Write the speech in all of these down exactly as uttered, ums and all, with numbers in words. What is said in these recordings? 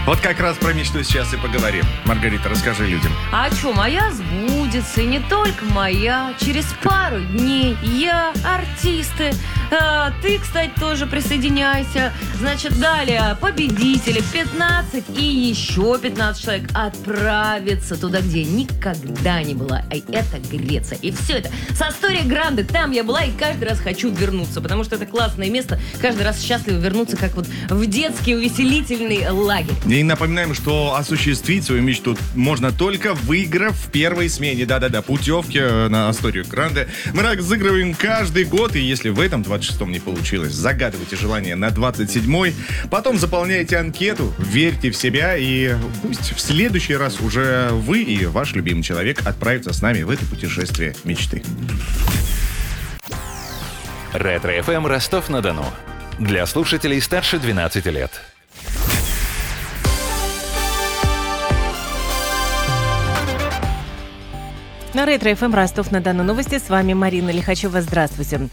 Вот как раз про мечту сейчас и поговорим. Маргарита, расскажи людям. А о чем? Моя сбудется, и не только моя. Через пару дней я, артисты, а, ты, кстати, тоже присоединяйся. Значит, далее победители пятнадцать и еще пятнадцать человек отправятся туда, где я никогда не была. А это Греция. И все это со Астория Гранде. Там я была и каждый раз хочу вернуться, потому что это классное место. Каждый раз счастливо вернуться, как вот в детский увеселительный лагерь. И напоминаем, что осуществить свою мечту можно только выиграв в первой смене. Да-да-да, путевки на Асторию Гранде. Мы разыгрываем каждый год, и если в этом двадцать шестом не получилось, загадывайте желание на двадцать седьмой, потом заполняйте анкету, верьте в себя, и пусть в следующий раз уже вы и ваш любимый человек отправятся с нами в это путешествие мечты. Ретро-эф эм Ростов-на-Дону. Для слушателей старше двенадцати лет. На Ретро-эф эм Ростов-на-Дону новости. С вами Марина Лихачева. Здравствуйте.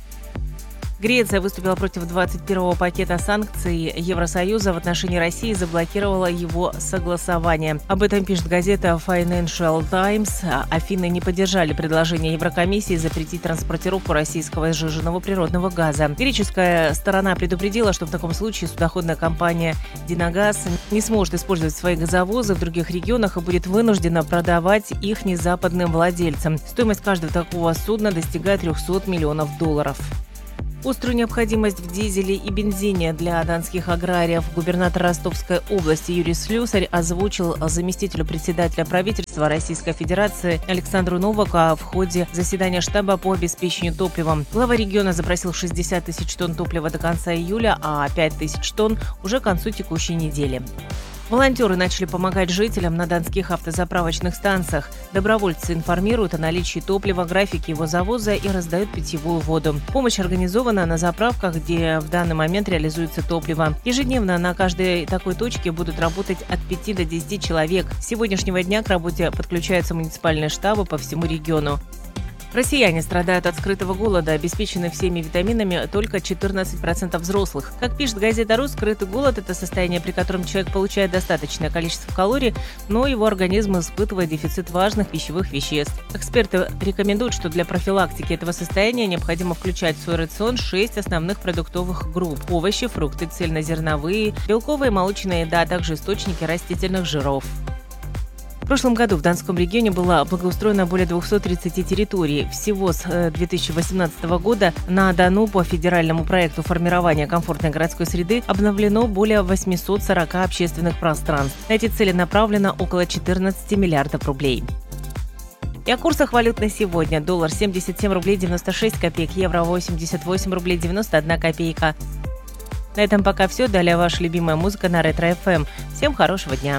Греция выступила против двадцать первого пакета санкций Евросоюза в отношении России и заблокировала его согласование. Об этом пишет газета Financial Times. Афины не поддержали предложение Еврокомиссии запретить транспортировку российского сжиженного природного газа. Греческая сторона предупредила, что в таком случае судоходная компания «Динагаз» не сможет использовать свои газовозы в других регионах и будет вынуждена продавать их незападным владельцам. Стоимость каждого такого судна достигает триста миллионов долларов. Острую необходимость в дизеле и бензине для донских аграриев губернатор Ростовской области Юрий Слюсарь озвучил заместителю председателя правительства Российской Федерации Александру Новаку в ходе заседания штаба по обеспечению топливом. Глава региона запросил шестьдесят тысяч тонн топлива до конца июля, а пять тысяч тонн уже к концу текущей недели. Волонтеры начали помогать жителям на донских автозаправочных станциях. Добровольцы информируют о наличии топлива, графике его завоза и раздают питьевую воду. Помощь организована на заправках, где в данный момент реализуется топливо. Ежедневно на каждой такой точке будут работать от пяти до десяти человек. С сегодняшнего дня к работе подключаются муниципальные штабы по всему региону. Россияне страдают от скрытого голода, обеспечены всеми витаминами только четырнадцать процентов взрослых. Как пишет газета «Рус», скрытый голод – это состояние, при котором человек получает достаточное количество калорий, но его организм испытывает дефицит важных пищевых веществ. Эксперты рекомендуют, что для профилактики этого состояния необходимо включать в свой рацион шесть основных продуктовых групп – овощи, фрукты, цельнозерновые, белковая и молочная еда, а также источники растительных жиров. В прошлом году в Донском регионе было благоустроено более двухсот тридцати территорий. Всего с две тысячи восемнадцатого года на Дону по федеральному проекту формирования комфортной городской среды обновлено более восьмисот сорока общественных пространств. На эти цели направлено около четырнадцати миллиардов рублей. И о курсах валют на сегодня. Доллар семьдесят семь рублей девяносто шесть копеек, евро восемьдесят восемь рублей девяносто одна копейка. На этом пока все. Далее ваша любимая музыка на Ретро-эф эм. Всем хорошего дня.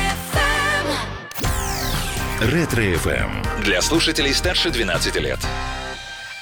Ретро-эф эм. Для слушателей старше двенадцати лет.